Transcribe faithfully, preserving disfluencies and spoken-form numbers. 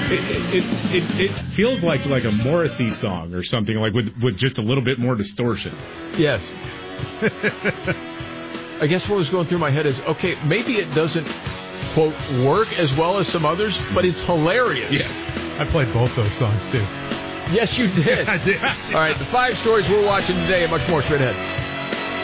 It, it, it, it feels like like a Morrissey song or something, like with, with just a little bit more distortion. Yes. I guess what was going through my head is, okay, maybe it doesn't, quote, work as well as some others, but it's hilarious. Yes. I played both those songs, too. Yes, you did. I did. All right, the five stories we're watching today and much more straight ahead.